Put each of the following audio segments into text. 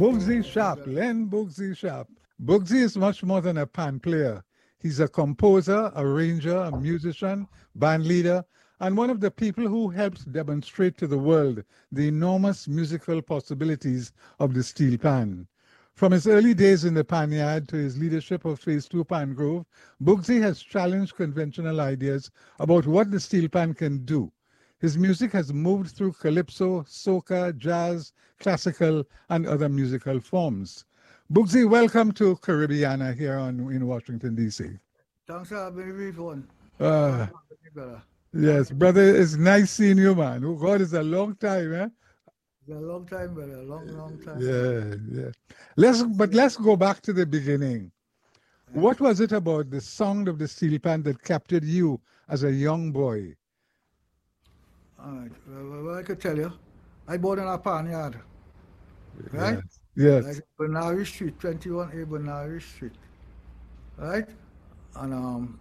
Bugsy Sharp, Len Bugsy Sharp. Bugsy is much more than a pan player. He's a composer, arranger, a musician, band leader, and one of the people who helps demonstrate to the world the enormous musical possibilities of the steel pan. From his early days in the pan yard to his leadership of Phase 2 Pan Grove, Bugsy has challenged conventional ideas about what the steel pan can do. His music has moved through calypso, soca, jazz, classical, and other musical forms. Bugsy, welcome to Caribbeana here in Washington, D.C. Thanks for having me, phone. Uh, yes, brother, it's nice seeing you, man. Oh, God, it's a long time, eh? It's a long time, brother. A long time. Yeah. Let's go back to the beginning. What was it about the sound of the steel pan that captured you as a young boy? All right. Well, I could tell you, I born in a pan yard. Right? Yes. Like Bernari Street, 21A Bernari Street. Right? And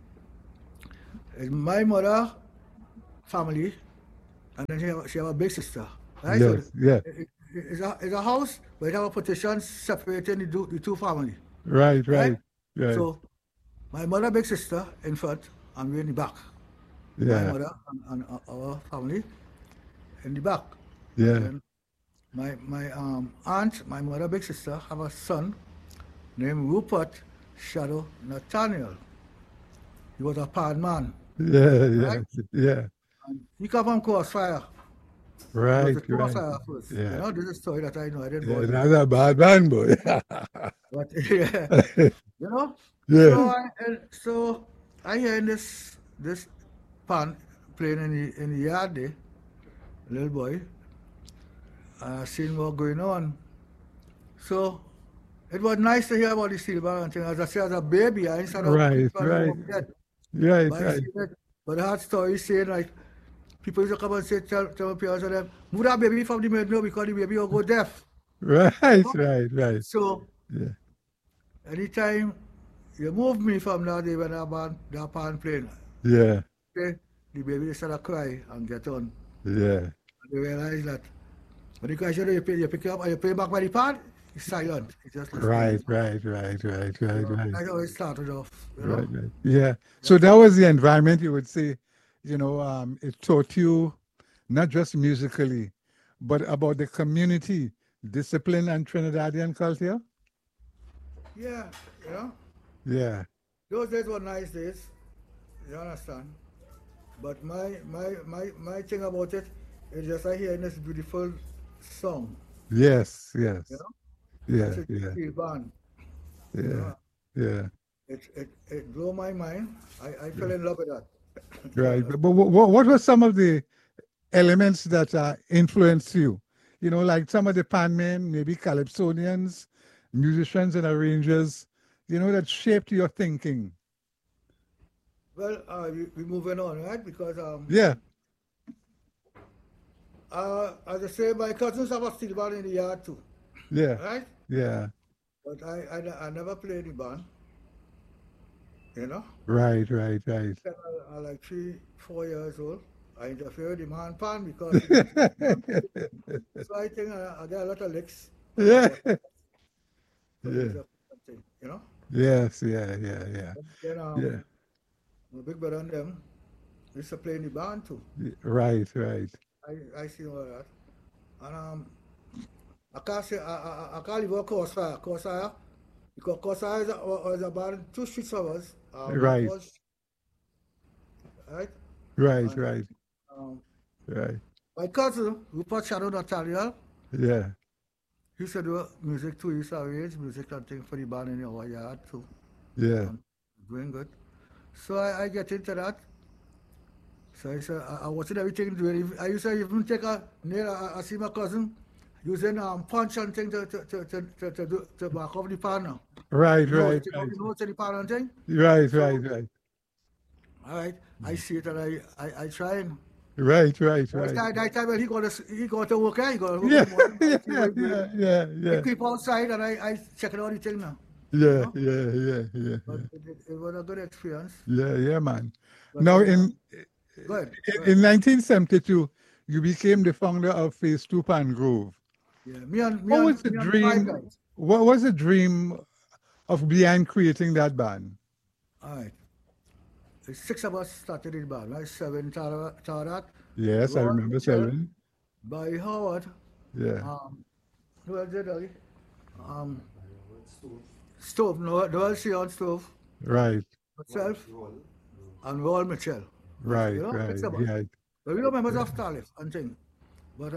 my mother family, and then she have a big sister. Right? Yes, so it's a house, but it have a partition separating the two families. Right. So my mother big sister in front and we in the back. Yeah. My mother and our family in the back. Yeah. And my aunt, my mother big sister, have a son named Rupert Shadow Nathaniel. He was a pan man. Yeah. And he come from Crossfire. Right. Crossfire first. Yeah. You know, this is a story that I know. I didn't Yeah, go. that's a bad man, boy. But yeah, you know. Yeah. So I hear in this pan playing in the yard there, little boy. I seen what going on. So it was nice to hear about the steel band and thing. As I say, as a baby, I instead of Right. But I had stories saying like people used to come and say tell my parents of them, move that baby from the middle because the baby will go deaf. Right. So yeah. Anytime you move me from that day when that pan playing, Yeah. okay, the baby started cry and get on. Yeah. And they realize that when you cry, you pick it up and you play back by the pan, it's silent. It's just Right. That's how it started off. You know? Right. Yeah. So that was the environment you would say, it taught you not just musically, but about the community, discipline, and Trinidadian culture? Yeah, you know? Yeah. Those days were nice days. You understand? But my thing about it is just I hear this beautiful song. Yes. You know? Yeah. Steel band. Yeah. It blew my mind. I fell in love with that. Right. But what were some of the elements that influenced you? Like some of the pan men, maybe calypsonians, musicians and arrangers, that shaped your thinking. Well, we're moving on, right? Because yeah. As I say, my cousins have a steel band in the yard too. Yeah. Right? Yeah. But I never played the band. You know? Right. I'm like 3-4 years old. I interfered with the man pan because so I think I got a lot of licks. Yeah. You know? Yes, yeah. Then my big brother and them used to play in the band too. Right. I see all that. And I can't say I can't leave out Crossfire because Crossfire is about 2 streets from us. Right. Right. My cousin, Rupert Shadow Nathaniel, yeah, he used to do music too. He used to arrange music and things for the band in our yard too. Yeah. Doing good. So I get into that. So I said, I watched everything doing. I used to even take a nail. I see my cousin using punch and thing to back off the pan now. Right. Take out the notes in the pan and thing. Right. All right. I see it and I try and. Right. That time when he got to work, he got to work. Yeah. I keep outside and I check out the thing now. Yeah. But it was a good experience. Yeah, man. But now, in 1972, you became the founder of Phase 2 Pan Grove. Yeah, What was the me and five dream? guys. What was the dream of behind creating that band? All right. The six of us started in band, right? Seven Tarat, Yes, I Ron remember Mitchell, seven. Barry Howard, Yeah, um, who else did I? Um, Stove, Noel Sion Stove, right, myself, and Ron Mitchell. right, You know, six right, of us. yeah, But we don't members of Starlift and thing. But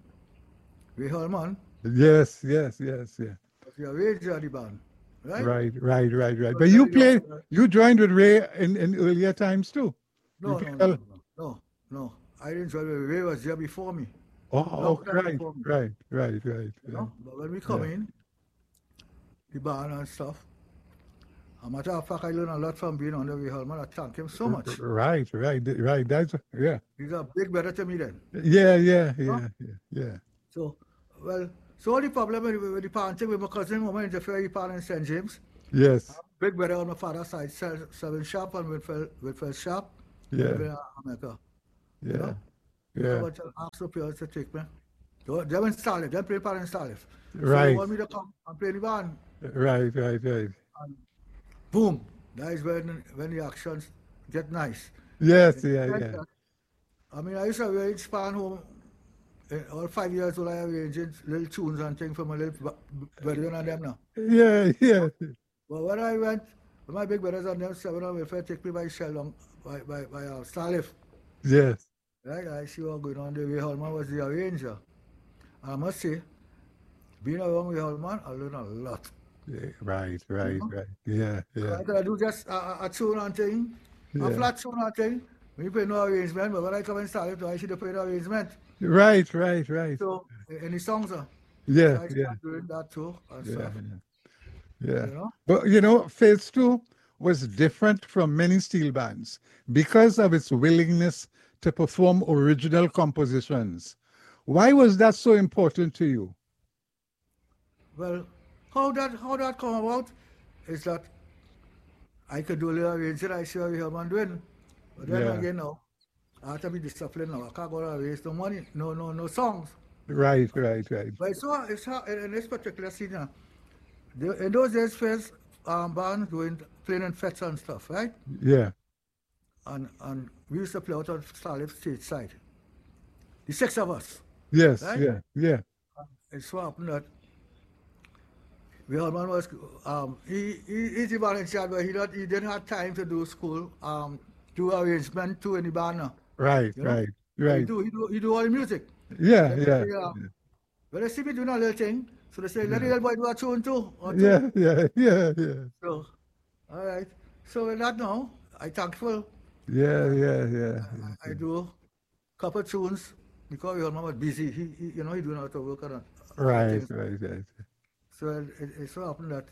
we Hallman yes, yes, yes, yeah. was the arranger of the band, right? Right, right, right, He right. was But you very young. played, you joined with Ray in earlier times too. You No, played no, no, well. no, no, no, no. I didn't join. Ray was there before me, Oh, long time right, before me. right, right, right, You right. know. But when we come Yeah, in, the band and stuff. A matter of fact, I learned a lot from being on the way Hallman. I thank him so much. right, right, right. That's yeah, He's a big brother to me then. yeah, yeah, You know? yeah, yeah, yeah. So, well, so the problem with the parenting with my cousin, Mama interfere the parent in St. James. Yes, Big brother on my father's side, seven shop and Whitfield shop. I live yeah, in America. You yeah, know? They come yeah. and ask the players to take me. They went Starlift, they play parent Starlift. So they Right, want me to come and play the band. right, right, right. And boom, that is when the actions get nice. Yes, In yeah, the sense yeah, that, I mean, I used to arrange span home all 5 years old. I arranging little tunes and things for my little brethren and them now. yeah, yeah. But when I went, with my big brothers and them, seven of them, if I take me by Shell by Starlift, Yes, right? I see what going on there. Ray Hallman was the arranger. And I must say, being around Ray Hallman, I learned a lot. yeah, right, You right, know? right. Yeah, yeah, I could do just a tune and thing, a yeah. flat tune and thing. We play no arrangement, but when I come and Starlift, I should play the arrangement. Right, right, right. So, any songs are. So Yeah, I yeah, start doing that too and yeah, stuff, yeah, yeah. you know? But Phase Two was different from many steel bands because of its willingness to perform original compositions. Why was that so important to you? Well, how that come about is that I could do a little arranging, I see what we have been doing. But then Yeah, again now, I have to be disciplined now. I can't go and waste no money, no songs. right, right, right. But in this particular scene, in those days, first bands doing playing in fets and stuff, right? Yeah, And we used to play out on Starlift stage side. The six of us, yes, right? yeah, yeah, It so happened that the old man was he's the man in charge, but he didn't have time to do school, do arrangement to any band now, right, you know. right, So right. he do all the music. Yeah, Then they yeah, say, when they see me doing a little thing, so they say, let the yeah, little boy do a tune too, or two. yeah, yeah, yeah, yeah, So, all right. So with that now, I thankful. yeah, Uh, yeah, yeah, I do a couple tunes because your mom was busy. He he doing a lot of work on other right, things. right, right. So it so happened that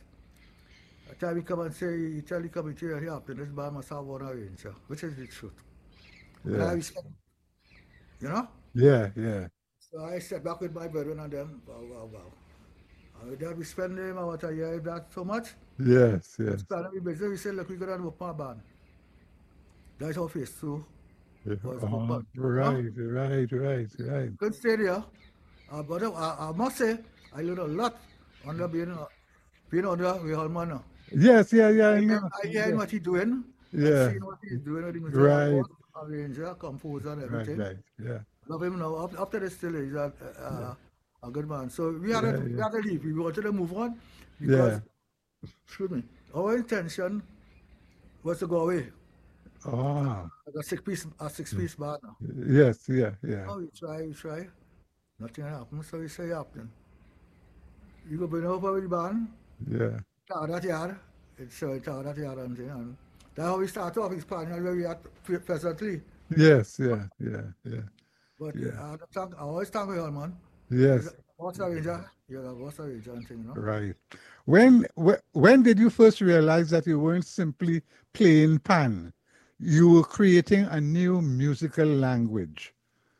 a time he come and say, he tell the committee that he happened, this band must have one arranger, which is the truth. And I Yeah, respect, you know? yeah, yeah, So I sat back with my brethren and them, wow. And with that, we spend about a year with that so much. yes, We yes. started with business, we said, look, we're going to open a band. That's how phase two Yeah. was Oh, opened. You know? right, right, right, right. Good stay there. But I must say, I learned a lot under being under Hallman now. Yes, yeah, yeah, I know. I hearing Yeah, what he's doing and yeah, seeing what he's doing with the music, right, arranger, composer, and right, everything. right. Yeah, Love him now. Up to this still, he's a good man. So we had yeah, we yeah, had to leave. We wanted to move on yeah. because, excuse me, our intention was to go away. Oh, Like a six-piece band now. yes, yeah, yeah, Oh, we try. Nothing happened. So we say, happening. You go bring over with the band, yeah. that yard. It's that yard and thing. And that's how we start off. It's planning where we are presently. Yes, yeah, yeah, yeah, But yeah. I always thank you, man. Yes, What's the ranger? You're a what's the ranger and thing, you know? right. When did you first realize that you weren't simply playing pan? You were creating a new musical language.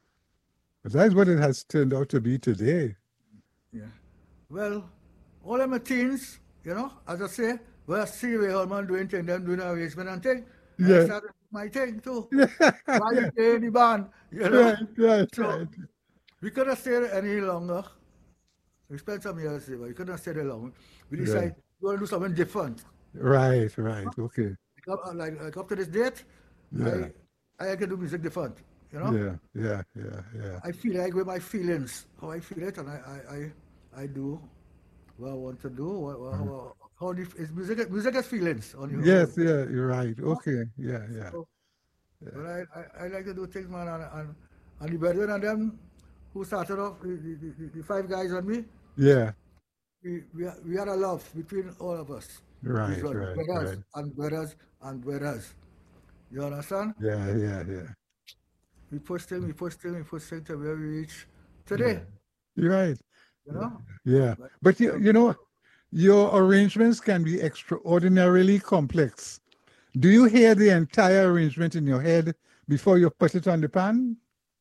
But that's what it has turned out to be today. Yeah. Well, all of my teens, you know, as I say, when I see Ray Hallman doing things, them doing arrangement and thing, I Yeah, started my thing too. yeah, While we yeah. play in the band, you know. Right, right, So right. we could have stayed any longer, We spent some years there, but we couldn't stay there long. We Yeah. decided we want to do something different. Right, right. Okay. Like up to this date, Yeah. I can do music different. You know, Yeah. Yeah. Yeah. Yeah. I feel like with my feelings, how I feel it, and I do what I want to do. How is music has feelings on your Yes. own. Yeah. You're right. Okay. Yeah. Yeah. So, but I like to do things, man, and the brethren and them who started off, the five guys and me, Yeah. we had a love between all of us. It Right. was Right. brothers Right. and brothers and brothers. You understand? Yeah. Yeah. Yeah. We pushed him, we pushed him, we pushed him to where we reach Yeah. today. You're right. You know? Yeah. But, But you know, your arrangements can be extraordinarily complex. Do you hear the entire arrangement in your head before you put it on the pan?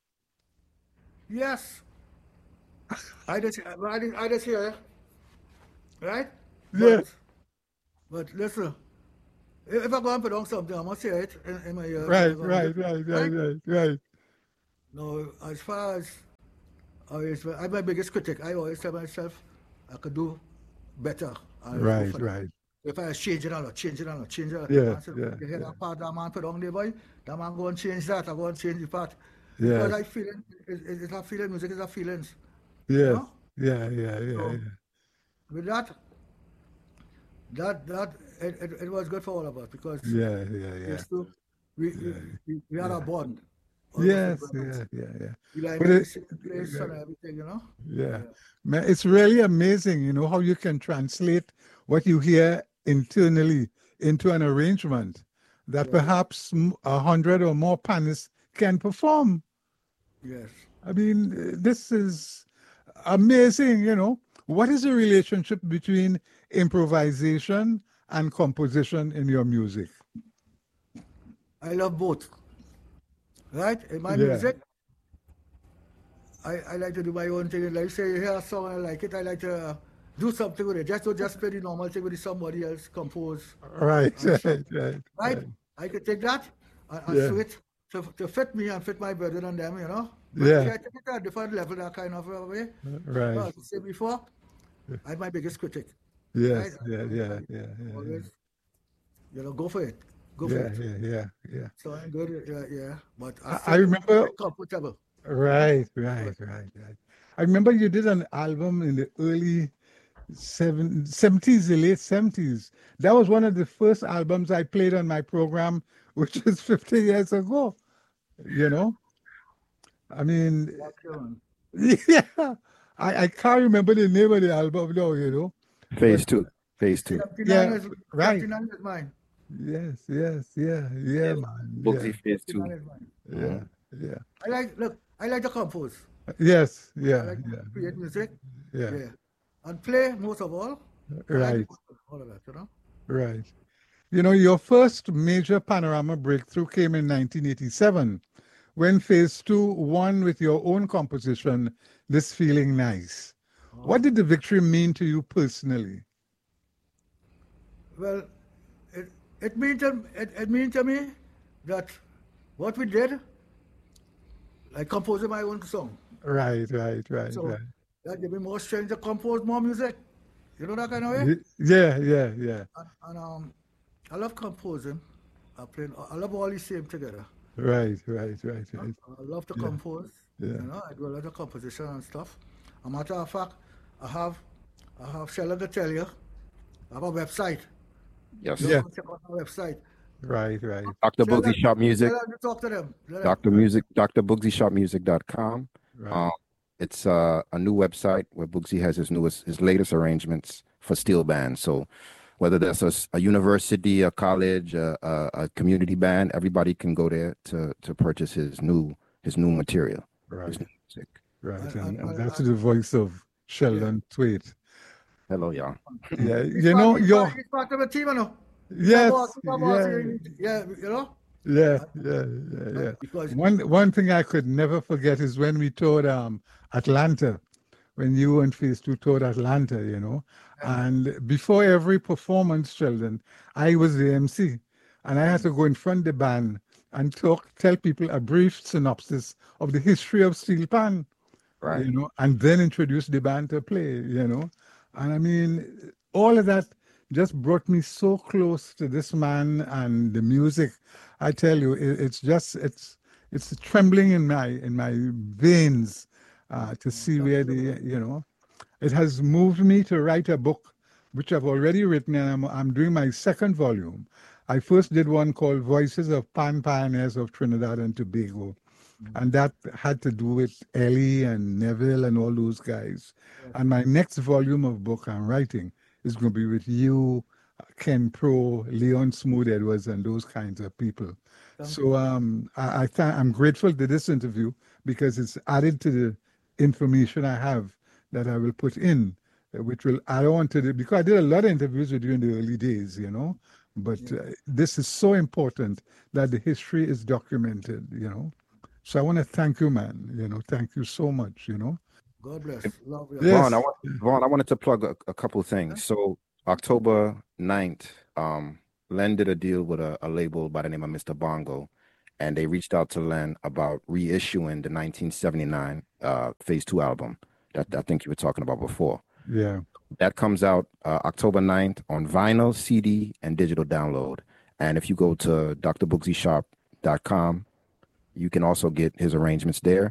yes, I just hear it, right? Yeah. But listen, if I go and put on something, I must hear it in my ear. Right. Right. Right. Right. Right. Right. No, as far as I'm my biggest critic. I always tell myself I could do better. I'll go Right. for that. Right. If I change it or change it or change it, Yeah. I said, Yeah. you hear Yeah. that part that man put on there, boy? That man go and change that. I go and change the part. Yes. Because I feel it's a feeling. Music is a feelings. You Yes. know? Yeah. Yeah. Yeah. So Yeah. with it was good for all of us because Yeah. Yeah. we Yeah. used to, we had a bond. All of us Yes. as brothers. Yeah. Yeah. Yeah. We like But in the it, same place and everything, you know? yeah. Man, it's really amazing, you know, how you can translate what you hear internally into an arrangement that perhaps 100 or more panists can perform. Yes. I mean, this is amazing, you know. What is the relationship between improvisation and composition in your music? I love both. Right? In my Yeah. music, I like to do my own thing. Like say you hear a song and I like it, I like to do something with it. Just don't just play the normal thing with somebody else compose. Right, right, right, Right? right. I could take that and Yeah. switch to fit me and fit my brethren and them, you know. But Yeah. I take it at a different level, that kind of way. Right. Well, as I said before, I'm my biggest critic. Yes. Right? Yeah, yeah, yeah, yeah. Always, you know, go for it. Go Yeah, for it. yeah, yeah, yeah. So I'm good, yeah. But I remember. comfortable. Right, right, right, right. I remember you did an album in the early 70s, the late 70s. That was one of the first albums I played on my program, which is 50 years ago. You know, I mean, yeah, I can't remember the name of the album now, you know. Phase two. Yeah, right. 59 is mine. Yes, yes, yeah, yeah, man. Booksy Phase 2. 59 is mine. Yeah, yeah. I like to compose. Yes, I yeah, like to yeah, create music. yeah. And play most of all. I like Right, all of that, you know. right. You know, your first major panorama breakthrough came in 1987 when Phase 2 won with your own composition, This Feeling Nice. What did the victory mean to you personally? Well, it means to me that what we did, like composing my own song. Right, right, right, So right. that gave me more strength to compose more music. You know that kind of way? Yeah, yeah, yeah. And I love composing. I love all these same together. Right, right, right, right. I love to compose. Yeah. You know, I do a lot of composition and stuff. A matter of fact, I have Sheldon to tell you, I have a website. Yes. Yeah. Go check out my website. Right, right. Dr. Sheldon, Booksy Shop Music. Sheldon, you talk to them. DrBoogsyShopMusic.com. Right. It's a new website where Booksy has his latest arrangements for steel bands. So whether that's a university, a college, a community band, everybody can go there to purchase his new material. Right. His new music. Right, and that's the voice of Sheldon Tweet. Hello, y'all. Yeah, you know, your He's part of a team, you know. yes, Yeah, you know. yeah. Because One thing I could never forget is when we toured Atlanta, when you and Phase 2 toured Atlanta, you know, and before every performance, Sheldon, I was the MC, and I had to go in front of the band and tell people a brief synopsis of the history of steel pan. Right. you know, and then introduce the band to play, you know. And I mean, all of that just brought me so close to this man and the music. I tell you, it's just it's trembling in my veins to see Thank where you, the man. you know it has moved me to write a book, which I've already written, and I'm doing my second volume. I first did one called Voices of Pan Pioneers of Trinidad and Tobago, and that had to do with Ellie and Neville and all those guys. Yes. And my next volume of book I'm writing is going to be with you, Ken Pro, Leon Smooth Edwards, and those kinds of people. Thank So I'm grateful to this interview because it's added to the information I have that I will put in, which will add on to the, because I did a lot of interviews with you in the early days, you know, but this is so important that the history is documented, you know. So I want to thank you, man, you know, thank you so much, you know. God bless. Love you. Yes. Vaughn, I wanted to plug a couple of things. So October 9th, Len did a deal with a label by the name of Mr. Bongo, and they reached out to Len about reissuing the 1979 Phase 2 album that I think you were talking about before. Yeah. That comes out October 9th on vinyl, CD, and digital download. And if you go to drboogsyshop.com, you can also get his arrangements there.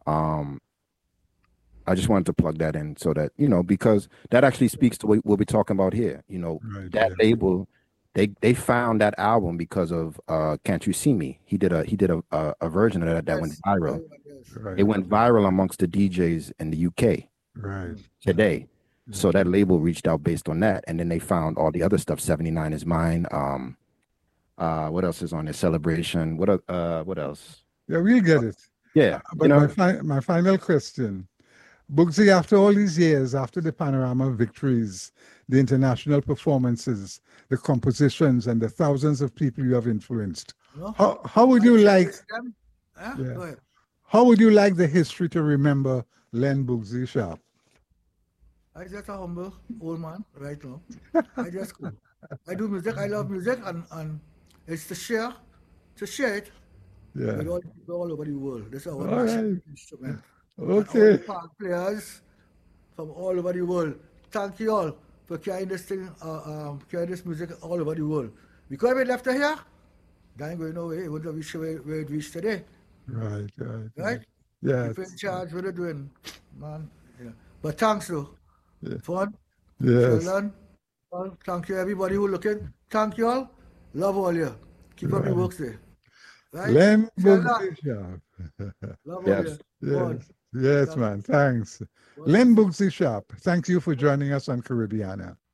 I just wanted to plug that in so that, you know, because that actually speaks to what we're talking about here. You know, Right, that label, they found that album because of Can't You See Me? He did a version of that went viral. Yes. Right. It went viral amongst the DJs in the UK Right. today. So that label reached out based on that, and then they found all the other stuff. 79 is Mine. What else is on there? Celebration. What else? Yeah, we'll get it. Yeah, But you know, my final question, Bugsy, after all these years, after the Panorama victories, the international performances, the compositions, and the thousands of people you have influenced, No? how would you like Huh? Yeah. Go ahead. how would you like the history to remember Len Bugsy Sharp? I just a humble old man right now. I just go. I do music. I love music, and it's to share it Yeah. with all people all over the world. This is our All national right. instrument. And all Okay. the pan players from all over the world. Thank you all for carrying this thing, carrying this music all over the world. Because if it left here, then going away, it wouldn't have reached where it reached today. Right. Right? Yes. People in charge, what they're doing, man. Yeah. But thanks, though. Yeah. Fun. Yes. Sheldon. Well, thank you, everybody who looking. Thank you all. Love all you. Keep up the Right. works there. Right? Len Sheldon. Bugsy Sharp. Love all Yes. you. Go on. Yes, man. Thanks. Len Bugsy Sharp, thank you for joining us on Caribbeana.